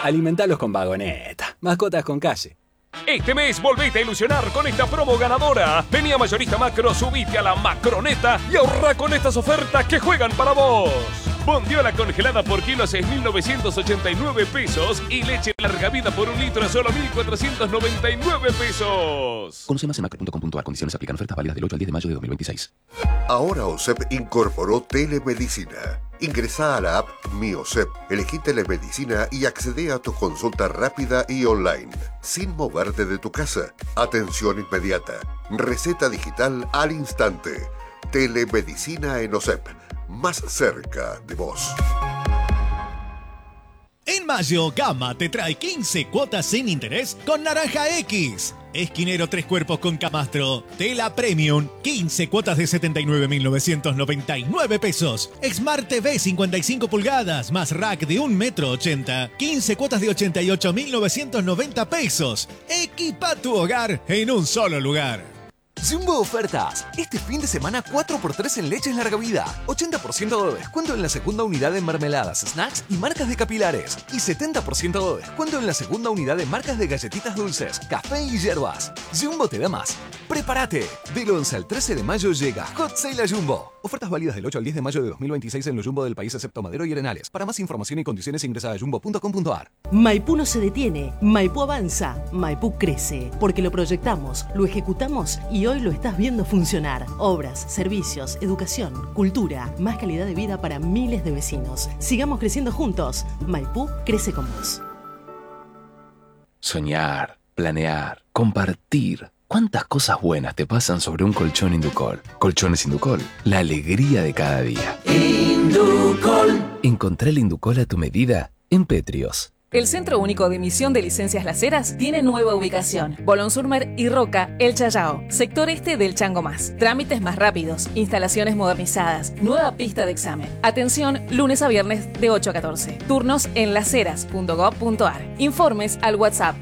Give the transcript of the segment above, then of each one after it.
Alimentalos con Vagoneta. Mascotas con calle. Este mes volvete a ilusionar con esta promo ganadora. Vení a Mayorista Macro, subite a la Macroneta y ahorra con estas ofertas que juegan para vos. Bondiola congelada por kilo a 6.989 pesos y leche larga vida por un litro a solo 1.499 pesos. Conoce más en macro.com.ar. Condiciones aplican. Ofertas válidas del 8 al 10 de mayo de 2026. Ahora OSEP incorporó telemedicina. Ingresá a la app Mi OSEP, elegí telemedicina y accede a tu consulta rápida y online, sin moverte de tu casa. Atención inmediata. Receta digital al instante. Telemedicina en OSEP. Más cerca de vos. En mayo, Gama te trae 15 cuotas sin interés con Naranja X. Esquinero 3 cuerpos con camastro. Tela Premium. 15 cuotas de 79.999 pesos. Smart TV 55 pulgadas más rack de 1,80 m. 15 cuotas de 88.990 pesos. Equipa tu hogar en un solo lugar. Jumbo Ofertas. Este fin de semana 4x3 en leches larga vida. 80% de descuento en la segunda unidad de mermeladas, snacks y marcas de capilares. Y 70% de descuento en la segunda unidad de marcas de galletitas dulces, café y hierbas. Jumbo te da más. ¡Prepárate! Del 11 al 13 de mayo llega Hot Sale a Jumbo. Ofertas válidas del 8 al 10 de mayo de 2026 en los Jumbo del país excepto Madero y Arenales. Para más información y condiciones ingresa a jumbo.com.ar. Maipú no se detiene, Maipú avanza, Maipú crece, porque lo proyectamos, lo ejecutamos y hoy lo estás viendo funcionar. Obras, servicios, educación, cultura, más calidad de vida para miles de vecinos. Sigamos creciendo juntos. Maipú crece con vos. Soñar, planear, compartir. ¿Cuántas cosas buenas te pasan sobre un colchón Inducol? Colchones Inducol, la alegría de cada día. Inducol. Encontrá el Inducol a tu medida en Petrios. El Centro Único de Emisión de Licencias Laceras tiene nueva ubicación. Bolón Surmer y Roca, El Chayao. Sector este del Chango Más. Trámites más rápidos, instalaciones modernizadas, nueva pista de examen. Atención, lunes a viernes de 8 a 14. Turnos en laceras.gov.ar. Informes al WhatsApp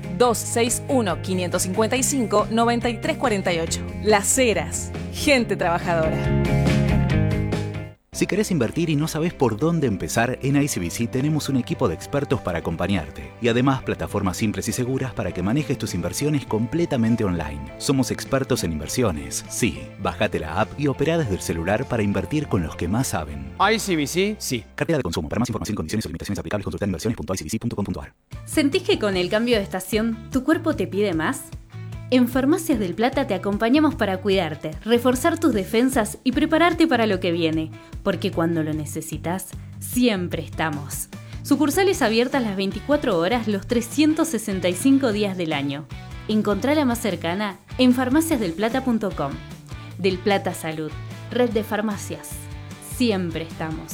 261-555-9348. Las Heras. Gente trabajadora. Si querés invertir y no sabés por dónde empezar, en ICBC tenemos un equipo de expertos para acompañarte. Y además, plataformas simples y seguras para que manejes tus inversiones completamente online. Somos expertos en inversiones. Sí, bájate la app y opera desde el celular para invertir con los que más saben. ICBC, sí. Cartera de consumo. Para más información, condiciones o limitaciones aplicables, consulta inversiones.icbc.com.ar. ¿Sentís que con el cambio de estación tu cuerpo te pide más? En Farmacias del Plata te acompañamos para cuidarte, reforzar tus defensas y prepararte para lo que viene, porque cuando lo necesitas, siempre estamos. Sucursales abiertas las 24 horas los 365 días del año. Encontrá la más cercana en farmaciasdelplata.com. Del Plata Salud, red de farmacias. Siempre estamos.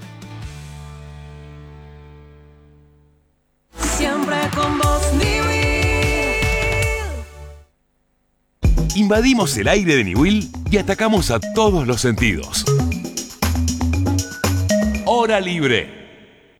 Siempre con vos, Invadimos el aire de Niwil y atacamos a todos los sentidos. Hora libre.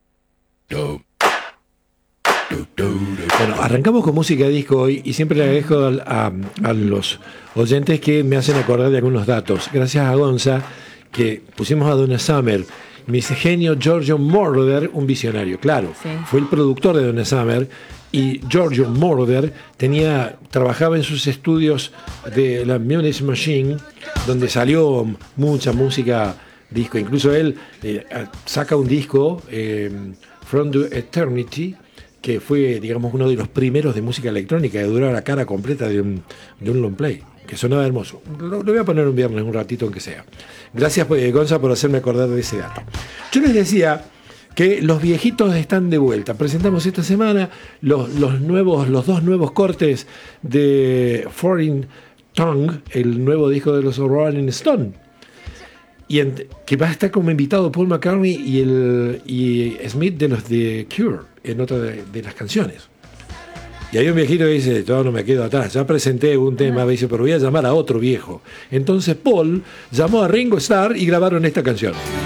Bueno, arrancamos con música disco hoy y siempre le agradezco a los oyentes que me hacen acordar de algunos datos. Gracias a Gonza, que pusimos a Donna Summer. Me dice, genio Giorgio Moroder, un visionario. Claro, sí. Fue el productor de Donna Summer. Y Giorgio Moroder trabajaba en sus estudios de la Munich Machine, donde salió mucha música disco. Incluso él saca un disco, From the Eternity, que fue, digamos, uno de los primeros de música electrónica, que duraba la cara completa de un long play, que sonaba hermoso. Lo voy a poner un viernes, un ratito, aunque sea. Gracias, Gonza, por hacerme acordar de ese dato. Yo les decía que los viejitos están de vuelta. Presentamos esta semana los dos nuevos cortes de Foreign Tongue, el nuevo disco de los Rolling Stones. Que va a estar como invitado Paul McCartney y Smith de los The Cure en otra de las canciones. Y hay un viejito que dice, yo no me quedo atrás, ya presenté un tema, pero voy a llamar a otro viejo. Entonces Paul llamó a Ringo Starr y grabaron esta canción.